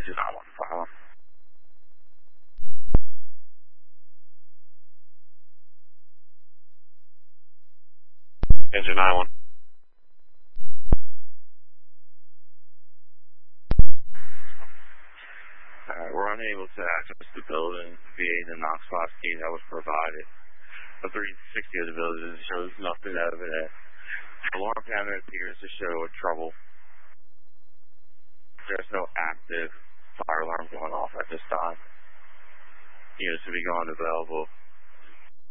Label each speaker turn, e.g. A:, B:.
A: Engine 915.
B: Engine 91.
A: Alright, we're unable to access the building via the Knox 5 key that was provided. The 360 of the building shows nothing evident. The alarm panel appears to show a trouble. There's no active fire alarm going off at this time. Units to be gone available.